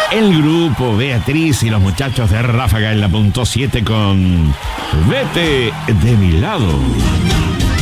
El grupo Beatriz y los muchachos de Ráfaga en la punto 7 con Vete de mi lado.